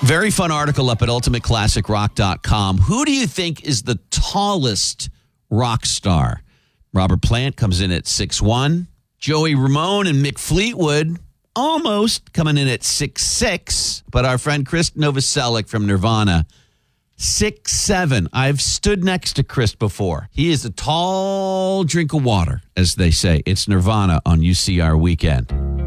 Very fun article up at ultimateclassicrock.com. Who do you think is the tallest rock star? Robert Plant comes in at 6'1". Joey Ramone and Mick Fleetwood almost coming in at 6'6". But our friend Chris Novoselic from Nirvana, 6'7". I've stood next to Chris before. He is a tall drink of water, as they say. It's Nirvana on UCR Weekend.